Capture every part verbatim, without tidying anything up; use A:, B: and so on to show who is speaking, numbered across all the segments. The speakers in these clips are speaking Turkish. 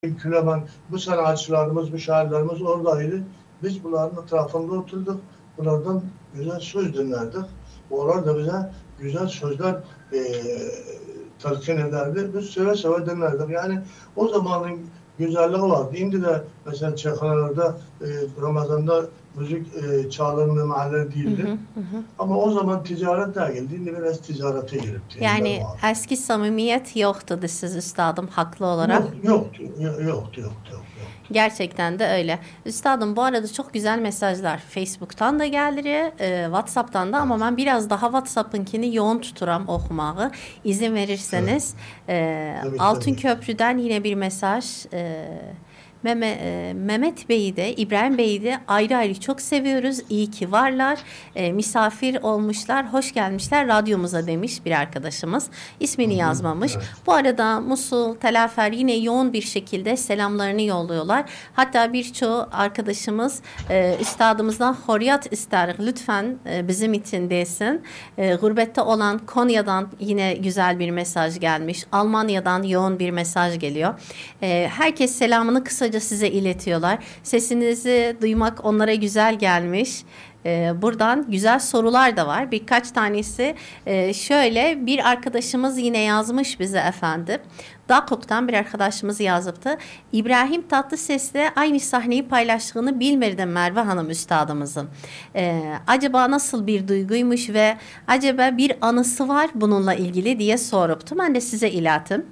A: Külemen, bu sanatçılarımız, bu şairlerimiz oradaydı. Biz bunların etrafında oturduk. Bunlardan güzel söz dinlerdik. Onlar da bize güzel sözler e, telkin ederdi. Biz seve seve dinlerdik. Yani o zamanın güzelliği vardı. Şimdi de mesela çayxanalarda e, Ramazan'da müzik e, çağlarında mahalle
B: Hı hı,
A: değildi.
B: hı hı.
A: Ama o zaman ticaret değildi. Şimdi biraz ticarete girip diyenler
B: Yani
A: var.
B: eski samimiyet yoktu siz üstadım haklı olarak.
A: Yok, yoktu, yoktu, yoktu, yoktu, yoktu.
B: Gerçekten de öyle. Üstadım bu arada çok güzel mesajlar Facebook'tan da geliyor, e, WhatsApp'tan da ama
A: Evet,
B: ben biraz daha WhatsApp'ınkini yoğun tuturam okumağı. İzin
A: evet.
B: verirseniz e,
A: Tabii
B: Altın
A: tabii.
B: Köprü'den yine bir mesaj. E, Meme, e, Mehmet Bey'i de İbrahim Bey'i de ayrı ayrı çok seviyoruz. İyi ki varlar. E, misafir olmuşlar, hoş gelmişler radyomuza demiş bir arkadaşımız.
A: Hı
B: İsmini
A: hı,
B: yazmamış.
A: evet.
B: Bu arada Musul, Telafer yine yoğun bir şekilde selamlarını yolluyorlar. Hatta birçoğu arkadaşımız e, üstadımızdan horiyat ister. Lütfen e, bizim için desin. E, gurbette olan Konya'dan yine güzel bir mesaj gelmiş. Almanya'dan yoğun bir mesaj geliyor. E, herkes selamını kısaca size iletiyorlar. Sesinizi duymak onlara güzel gelmiş. Ee, buradan güzel sorular da var. Birkaç tanesi e, şöyle bir arkadaşımız yine yazmış bize efendim. Dakuk'tan bir arkadaşımız yazıptı. İbrahim Tatlıses'le aynı sahneyi paylaştığını bilmirdim Merve Hanım üstadımızın. Ee, acaba nasıl bir duyguymuş ve acaba bir anısı var bununla ilgili diye soruptu. Ben de size ilatim.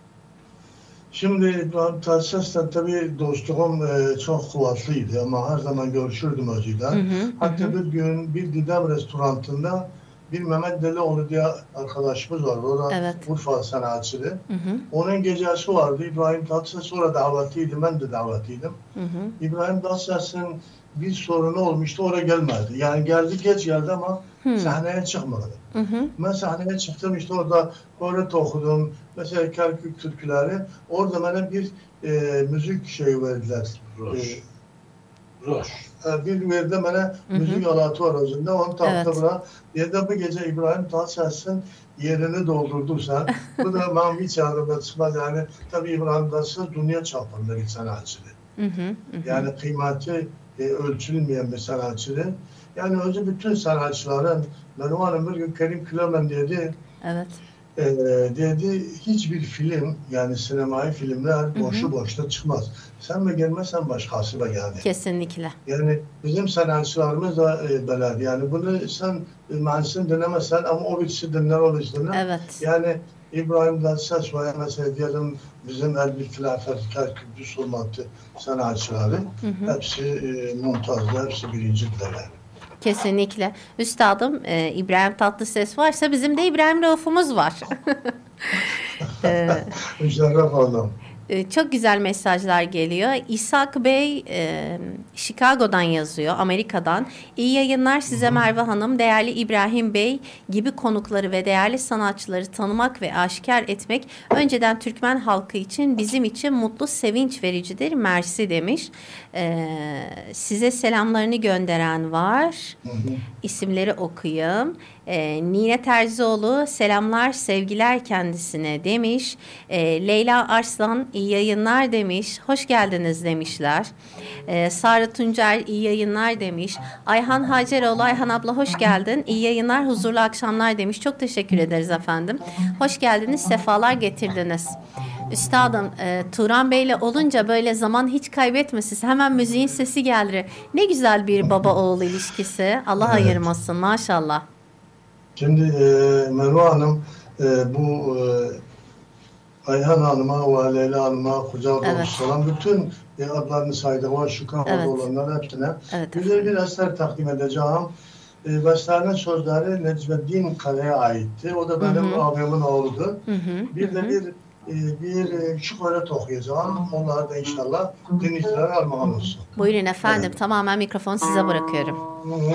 A: Şimdi İbrahim Tatlıses'le tabii dostluğum e, çok kuvvetliydi ama her zaman görüşürdüm özüyle.
B: Hı hı, hı hı.
A: Hatta bir gün bir Didem restorantında bir Mehmet Delioğlu diye arkadaşımız var. O da
B: Evet.
A: Urfa sanatçısı.
B: Hı hı,
A: Onun gecesi vardı. İbrahim Tatlıses orada davetliydi. Ben de davetliydim.
B: hı hı,
A: İbrahim Tatlıses'in bir sorunu olmuştu. Oraya gelmedi. Yani geldi geç geldi ama
B: hı
A: sahneye çıkmadı.
B: hı, hı.
A: Ben sahneye çıktım işte orada Horat okudum. Mesela Kerkük türküleri. Orada bana bir e, müzik şeyi verdiler.
C: Roş.
A: E,
C: Roş.
A: e, bir verdi bana
B: Hı hı.
A: müzik alatı var özünde. Onu taktı
B: Evet.
A: buna. Dedi bu gece İbrahim Tatlıses'in yerini doldurdu sen. Bu da ben hiç yanımda çıkmaz. Yani tabii İbrahim Tatlıses dünya çapında bir sanatçıdır.
B: Hı hı, hı hı.
A: Yani kıymeti e, ölçülmeyen bir sanatçıdır. Yani özü bütün sanatçıların benim hanım bir gün Kerim Külemen dedi.
B: Evet.
A: Ee, dedi hiçbir film yani sinemai filmler
B: Hı hı.
A: boşu boşuna çıkmaz. Sen mi gelmezsen başkası da geldi.
B: Kesinlikle.
A: Yani bizim sanatçılarımız da e, belerdi. Yani bunu sen e, manisini dinlemezsen ama o birisi dinler o birisi dinler.
B: Evet.
A: Yani İbrahim Tatlıses var mesela diyelim bizim Erbil Tilafet, Kerkük, Sulmantı sanatçıları
B: Hı hı.
A: hepsi e, mumtazdı, hepsi birincidiler.
B: Kesinlikle. Üstadım e, İbrahim Tatlıses varsa bizim de İbrahim Rauf'umuz var. e,
A: Müşerref oldum.
B: Ee, Çok güzel mesajlar geliyor. İshak Bey e, Chicago'dan yazıyor, Amerika'dan. İyi yayınlar
A: Hı
B: size
A: hı.
B: Merve Hanım. Değerli İbrahim Bey gibi konukları ve değerli sanatçıları tanımak ve aşikar etmek önceden Türkmen halkı için bizim için mutlu, sevinç vericidir. Mersi demiş. Ee, size selamlarını gönderen var.
A: Hı hı.
B: İsimleri okuyayım. Ee, Nine Terzioğlu selamlar sevgiler kendisine demiş. Ee, Leyla Arslan iyi yayınlar demiş. Hoş geldiniz demişler. Ee, Sara Tuncer iyi yayınlar demiş. Ayhan Haceroğlu Ayhan abla hoş geldin. İyi yayınlar huzurlu akşamlar demiş. Çok teşekkür ederiz efendim. Hoş geldiniz sefalar getirdiniz. Üstadım e, Turan Bey'le olunca böyle zaman hiç kaybetmesiz. Hemen müziğin sesi geldi. Ne güzel bir baba oğul ilişkisi. Allah
A: Evet.
B: ayırmasın maşallah.
A: Şimdi e, Merve Hanım e, bu e, Ayhan Hanım'a ve Leyla Hanım'a kucak dolusu
B: Evet.
A: olan bütün e, adlarını saydık. O Chicago'da
B: Evet.
A: olanlar hepsine
B: Evet
A: güzel bir
B: efendim.
A: eser takdim edeceğim. E, Bestelerinin sözleri Necmettin Kale'ye aitti. O da
B: Hı
A: benim
B: hı.
A: abimin oğludur.
B: Hı hı. Hı
A: Bir de
B: hı.
A: bir e, bir e, küçük öğret okuyacağım. Onlar da inşallah dinleyicilere armağan olsun.
B: Buyurun efendim.
A: Evet.
B: Tamamen mikrofonu size bırakıyorum.